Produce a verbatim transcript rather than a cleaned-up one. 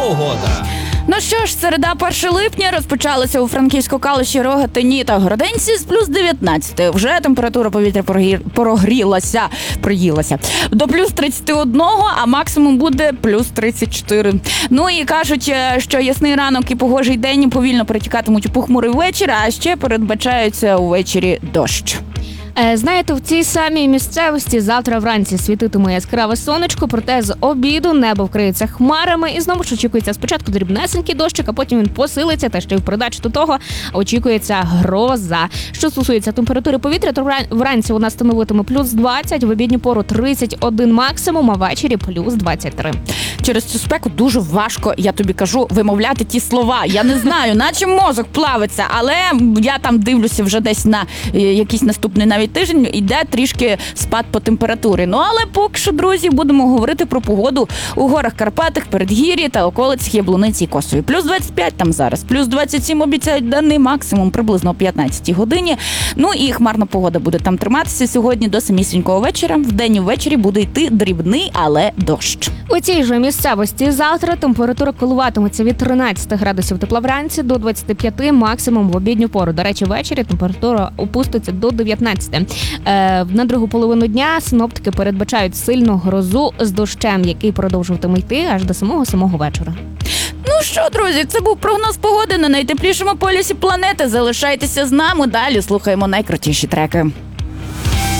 погода. Ну що ж, середа, першого липня розпочалася у Франківську-Калуші, Рогатині та Городенці з плюс дев'ятнадцяти. Вже температура повітря прогрілася, приїлася до плюс тридцять один, а максимум буде плюс тридцять чотири. Ну і кажуть, що ясний ранок і погожий день повільно перетікатимуть у похмурий вечір, а ще передбачається увечері дощ. Знаєте, в цій самій місцевості завтра вранці світитиме яскраве сонечко, проте з обіду небо вкриється хмарами і знову ж очікується спочатку дрібнесенький дощик, а потім він посилиться, та ще й в придачу до того очікується гроза. Що стосується температури повітря, то вранці вона становитиме плюс двадцять, в обідню пору тридцять один максимум, а ввечері плюс двадцять три. Через цю спеку дуже важко, я тобі кажу, вимовляти ті слова. Я не знаю, наче мозок плавиться, але я там дивлюся вже десь на якийсь наступний навіть тиждень, йде трішки спад по температурі. Ну, але поки що, друзі, будемо говорити про погоду у горах Карпатах, Передгір'ї та околицях Яблуниці і Косові. Плюс двадцять п'ять там зараз, плюс двадцять сім обіцяють денний максимум приблизно о п'ятнадцятій годині. Ну і хмарна погода буде там триматися сьогодні до самісінького вечора. Вдень і ввечері буде йти дрібний, але дощ. У цій же місцевості завтра температура коливатиметься від тринадцяти градусів тепла вранці до двадцяти п'яти максимум в обідню пору. До речі, ввечері температура опуститься до дев'ятнадцяти. Е, на другу половину дня синоптики передбачають сильну грозу з дощем, який продовжуватиме йти аж до самого-самого вечора. Ну що, друзі, це був прогноз погоди на найтеплішому полюсі планети. Залишайтеся з нами, далі слухаємо найкрутіші треки.